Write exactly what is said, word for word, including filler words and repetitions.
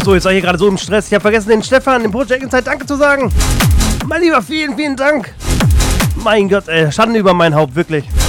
So, jetzt war ich hier gerade so im Stress. Ich habe vergessen, den Stefan, dem Project Insight Danke zu sagen. Mein Lieber, vielen, vielen Dank. Mein Gott, ey, Schande über mein Haupt, wirklich.